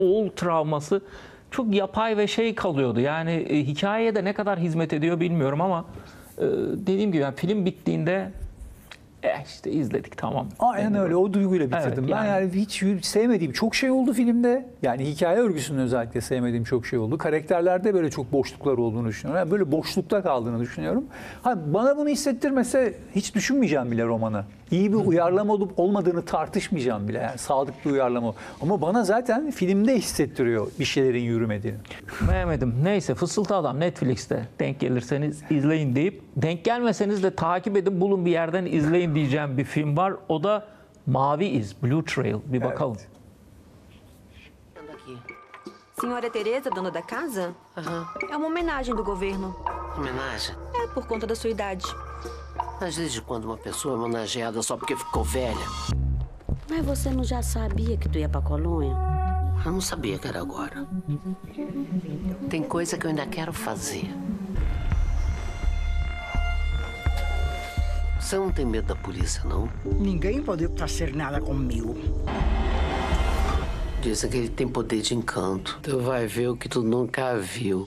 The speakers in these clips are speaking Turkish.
oğul travması çok yapay ve şey kalıyordu. Yani hikayeye de ne kadar hizmet ediyor bilmiyorum ama dediğim gibi yani film bittiğinde işte izledik tamam. Aynen öyle. O duyguyla bitirdim. Evet, Ben yani hiç sevmediğim çok şey oldu filmde. Yani hikaye örgüsünü özellikle sevmediğim çok şey oldu. Karakterlerde böyle çok boşluklar olduğunu düşünüyorum. Yani böyle boşlukta kaldığını düşünüyorum. Bana bunu hissettirmese hiç düşünmeyeceğim bile romanı. İyi bir uyarlama olup olmadığını tartışmayacağım bile. Yani sadık bir uyarlama. Ama bana zaten filmde hissettiriyor bir şeylerin yürümediğini. Beğenmedim. Neyse Fısıltı Adam Netflix'te denk gelirseniz izleyin deyip denk gelmeseniz de takip edin bulun bir yerden izleyin diyeceğim bir film var. O da Mavi İz, Blue Trail. Bir bakalım. Aqui. Senhora Teresa, dona da casa? Aham. É uma homenagem do governo. Homenagem? É, por conta da sua idade. Mas desde quando uma pessoa é homenageada só porque ficou velha? Mas você não já sabia que tu ia pra colônia? Eu não sabia que era agora. Tem coisa que eu ainda quero fazer. Você não tem medo da polícia, não? Ninguém pode fazer nada comigo. Dizem que ele tem poder de encanto. Tu vai ver o que tu nunca viu.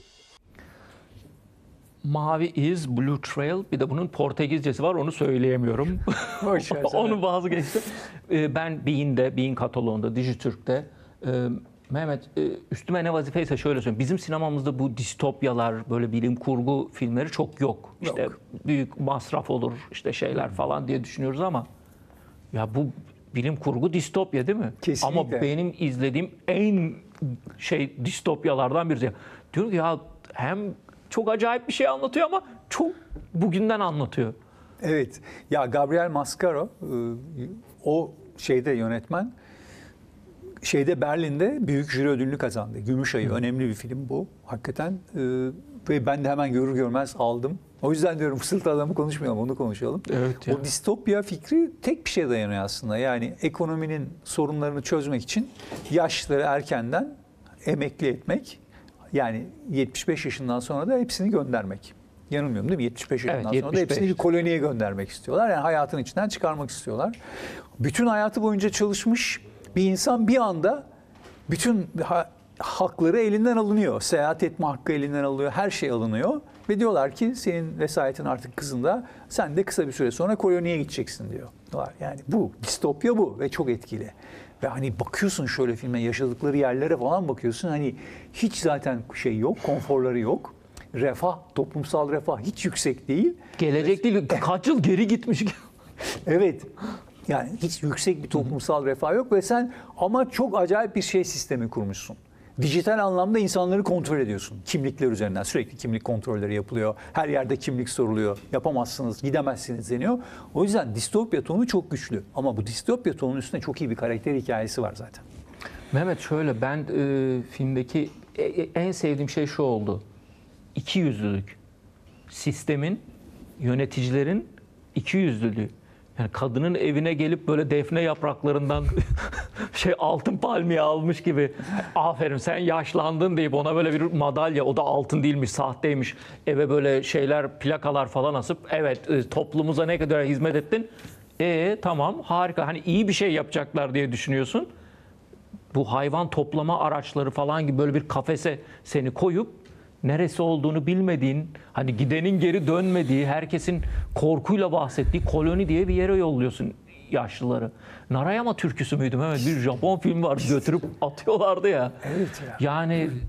Mavi İz, Blue Trail. Bir de bunun Portekizcesi var onu söyleyemiyorum. Boş ver sen. Onu vazgeçtim. Ben Bein Kataloğu'nda, Dijitürk'te Mehmet üstüme ne vazifeyse şöyle söyleyeyim. Bizim sinemamızda bu distopyalar, böyle bilim kurgu filmleri çok yok. İşte Yok. büyük masraf olur, işte şeyler falan diye düşünüyoruz ama ya bu bilim kurgu distopya değil mi? Kesinlikle. Ama benim izlediğim en distopyalardan birisi. Diyorum ki ya hem çok acayip bir şey anlatıyor ama çok bugünden anlatıyor. Evet. Ya Gabriel Mascaro o yönetmen Berlin'de büyük jüri ödülünü kazandı. Gümüş Ayı. Önemli bir film bu. Hakikaten. Ve ben de hemen görür görmez aldım. O yüzden diyorum Fısıltı Adamı konuşmayalım, onu konuşalım. Evet ya. O distopya fikri tek bir şeye dayanıyor aslında. Yani ekonominin sorunlarını çözmek için yaşlıları erkenden emekli etmek. Yani 75 yaşından sonra da hepsini göndermek. Yanılmıyorum değil mi? 75 yaşından Evet, sonra da hepsini 75. bir koloniye göndermek istiyorlar. Yani hayatın içinden çıkarmak istiyorlar. Bütün hayatı boyunca çalışmış bir insan bir anda bütün hakları elinden alınıyor. Seyahat etme hakkı elinden alınıyor. Her şey alınıyor. Ve diyorlar ki senin vesayetin artık kızında, sen de kısa bir süre sonra koloniye gideceksin diyorlar. Yani bu distopya bu ve çok etkili. Ve hani bakıyorsun şöyle filme, yaşadıkları yerlere falan bakıyorsun, hani hiç zaten şey yok, konforları yok. Refah, toplumsal refah hiç yüksek değil. Gelecek değil, kaç yıl geri gitmiş. Evet. Yani hiç yüksek bir toplumsal refah yok ve sen ama çok acayip bir sistemi kurmuşsun. Dijital anlamda insanları kontrol ediyorsun. Kimlikler üzerinden sürekli kimlik kontrolleri yapılıyor. Her yerde kimlik soruluyor. Yapamazsınız, gidemezsiniz deniyor. O yüzden distopya tonu çok güçlü. Ama bu distopya tonunun üstünde çok iyi bir karakter hikayesi var zaten. Mehmet şöyle ben filmdeki en sevdiğim şey şu oldu. İkiyüzlülük. Sistemin, yöneticilerin ikiyüzlülüğü. Yani kadının evine gelip böyle defne yapraklarından altın palmiye almış gibi aferin sen yaşlandın deyip ona böyle bir madalya, o da altın değilmiş, sahteymiş, eve böyle plakalar falan asıp evet toplumumuza ne kadar hizmet ettin, tamam harika, hani iyi bir şey yapacaklar diye düşünüyorsun. Bu hayvan toplama araçları falan gibi böyle bir kafese seni koyup neresi olduğunu bilmediğin, hani gidenin geri dönmediği, herkesin korkuyla bahsettiği koloni diye bir yere yolluyorsun yaşlıları. Narayama türküsü müydü Mehmet? Bir Japon filmi var, götürüp atıyorlardı ya. Evet ya. Yani